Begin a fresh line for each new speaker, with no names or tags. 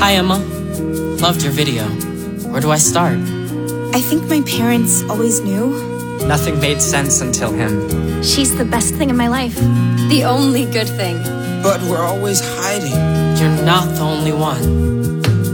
Hi, Emma. Loved your video. Where do I start?
I think my parents always knew.
Nothing made sense until him.
She's the best thing in my life. The only good thing.
But we're always hiding.
You're not the only one.